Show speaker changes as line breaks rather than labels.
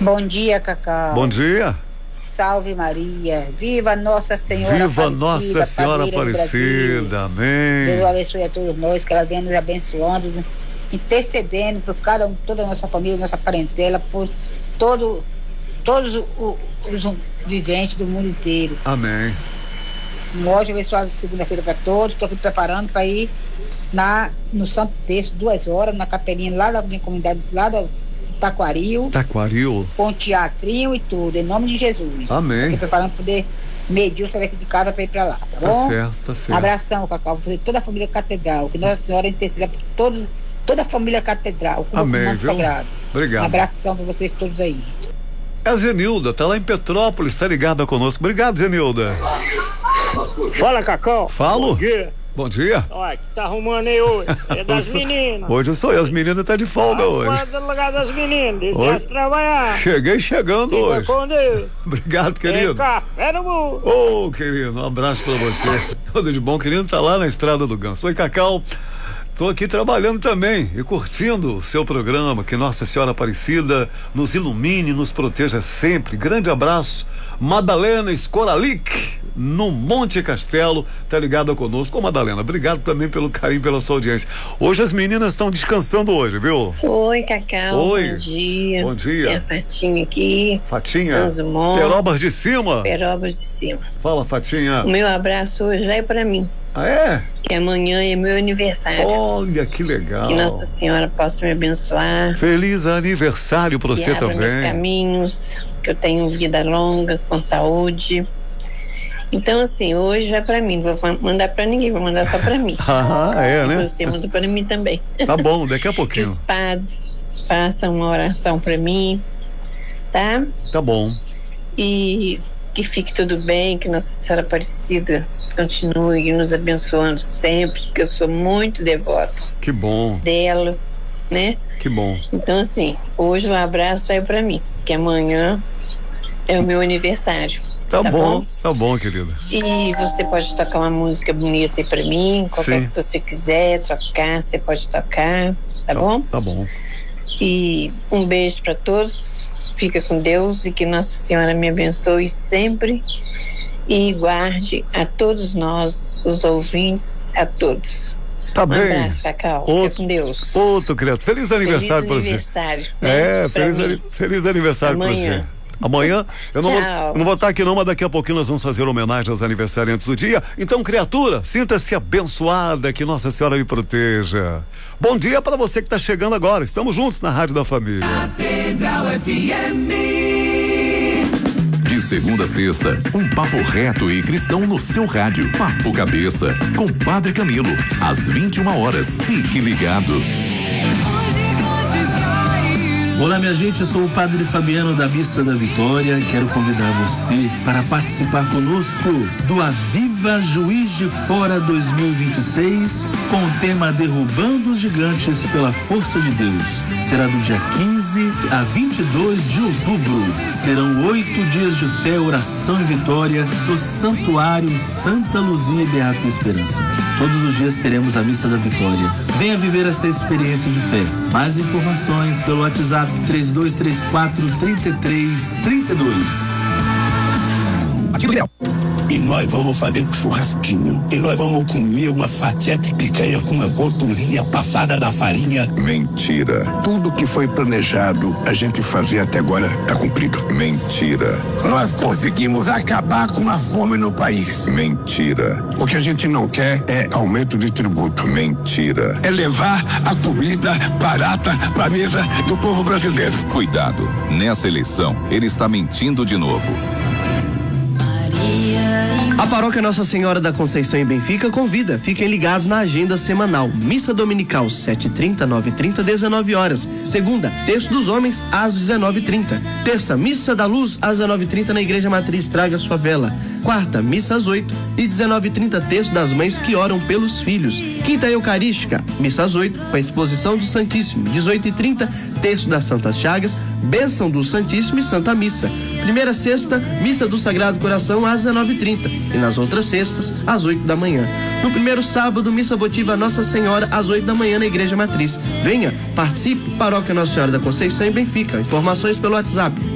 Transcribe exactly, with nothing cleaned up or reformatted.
Bom dia, Cacau.
Bom dia.
Salve Maria. Viva Nossa Senhora
Viva
Aparecida,
Nossa Senhora Aparecida. Amém.
Deus abençoe a todos nós, que ela venha nos abençoando, intercedendo por cada um, toda a nossa família, nossa parentela, por todo, todos os, os viventes do mundo inteiro.
Amém.
Um ótimo abençoado segunda-feira para todos. Estou aqui preparando para ir na, no Santo Terço, duas horas, na capelinha lá da minha comunidade, lá do Taquaril.
Taquaril.
Com teatrinho e tudo, em nome de Jesus.
Amém.
Estou preparando para poder medir, sair daqui de casa para ir para lá, tá bom?
Tá certo, tá certo.
Abração, Cacau, por toda a família Catedral, que Nossa Senhora interceda por todo, toda a família Catedral.
Amém, viu?
Sagrado.
Obrigado.
Um abração para vocês todos aí.
É a Zenilda, tá lá em Petrópolis, tá ligada conosco. Obrigado, Zenilda.
Fala, Cacau.
Falo.
Bom dia.
Bom dia.
Olha, que tá arrumando aí hoje? É das meninas.
Hoje eu sou eu, as meninas tá de folga
ah,
hoje.
Pode lugar das meninas, deixa
hoje...
elas trabalhar.
Cheguei chegando
Fica
hoje.
Com Deus.
Obrigado, querido.
Tem café no mundo.
Ô, oh, querido, um abraço pra você. Tudo de bom, querido, tá lá na Estrada do Ganso. Oi, Cacau. Tô aqui trabalhando também e curtindo o seu programa. Que Nossa Senhora Aparecida nos ilumine, nos proteja sempre. Grande abraço. Madalena Skoralik, no Monte Castelo, tá ligada conosco. Ô, Madalena, obrigado também pelo carinho, pela sua audiência. Hoje as meninas estão descansando hoje, viu?
Oi, Cacau.
Oi.
Bom dia.
Bom dia.
É a Fatinha aqui.
Fatinha.
Sanzumon.
Perobas de cima.
Perobas de cima.
Fala, Fatinha.
O meu abraço hoje é pra mim.
Ah, é?
Que amanhã é meu aniversário.
Olha, que legal.
Que Nossa Senhora possa me abençoar.
Feliz aniversário pra você também. Que abra
meus caminhos, que eu tenha vida longa, com saúde. Então, assim, hoje é pra mim. Não vou mandar pra ninguém, vou mandar só pra mim.
Ah, é, né?
Você manda pra mim também.
Tá bom, daqui a pouquinho.
Que os padres façam uma oração pra mim, tá?
Tá bom.
E que fique tudo bem, que Nossa Senhora Aparecida continue nos abençoando sempre, que eu sou muito devoto.
Que bom.
Dela, né?
Que bom.
Então, assim, hoje um abraço vai pra mim, que amanhã é o meu aniversário.
Tá,
tá
bom,
bom,
tá bom, querida.
E você pode tocar uma música bonita aí pra mim, qualquer
Sim.
que você quiser tocar, você pode tocar, tá,
tá
bom?
Tá bom.
E um beijo pra todos, fica com Deus e que Nossa Senhora me abençoe sempre e guarde a todos nós, os ouvintes, a todos.
Tá
um
bem.
Um abraço, Cacau.
Outro,
fica com Deus.
Outro, criado. Feliz aniversário
feliz
pra
aniversário,
você.
Né?
É, feliz, ani- feliz aniversário
Amanhã.
pra você. Amanhã, eu não, vou,
Tchau.
eu não vou estar aqui não, mas daqui a pouquinho nós vamos fazer homenagem aos aniversariantes do dia. Então, criatura, sinta-se abençoada, que Nossa Senhora lhe proteja. Bom dia para você que está chegando agora. Estamos juntos na Rádio da Família.
Catedral F M.
De segunda a sexta, um papo reto e cristão no seu rádio. Papo Cabeça, com Padre Camilo, às vinte e uma horas. Fique ligado.
Olá, minha gente, eu sou o Padre Fabiano da Missa da Vitória. Quero convidar você para participar conosco do Aviva Juiz de Fora dois mil e vinte e seis, com o tema Derrubando os Gigantes pela Força de Deus. Será do dia quinze a vinte e dois de outubro. Serão oito dias de fé, oração e vitória no Santuário Santa Luzia e Beata Esperança. Todos os dias teremos a Missa da Vitória. Venha viver essa experiência de fé. Mais informações pelo WhatsApp três dois três quatro, três três três dois.
E nós vamos fazer um churrasquinho. E nós vamos comer uma fatia de picanha com uma gordurinha passada da farinha.
Mentira. Tudo que foi planejado a gente fazer até agora tá cumprido. Mentira.
Nós conseguimos acabar com a fome no país.
Mentira. O que a gente não quer é aumento de tributo. Mentira.
É levar a comida barata pra mesa do povo brasileiro.
Cuidado, nessa eleição ele está mentindo de novo.
A Paróquia Nossa Senhora da Conceição em Benfica convida. Fiquem ligados na agenda semanal. Missa dominical, sete e trinta, nove e trinta, dezenove horas. Segunda, Terço dos Homens, às dezenove e trinta. Terça, Missa da Luz, às dezenove e trinta na Igreja Matriz. Traga sua vela. Quarta, Missa às oito e dezenove e trinta, Terço das Mães que oram pelos filhos. Quinta, Eucarística, Missa às oito, com a exposição do Santíssimo. dezoito e trinta, Terço das Santas Chagas, Bênção do Santíssimo e Santa Missa. Primeira sexta, Missa do Sagrado Coração, às dezenove e trinta. E nas outras sextas, às oito da manhã. No primeiro sábado, Missa Votiva Nossa Senhora, às oito da manhã na Igreja Matriz. Venha, participe, Paróquia Nossa Senhora da Conceição em Benfica. Informações pelo WhatsApp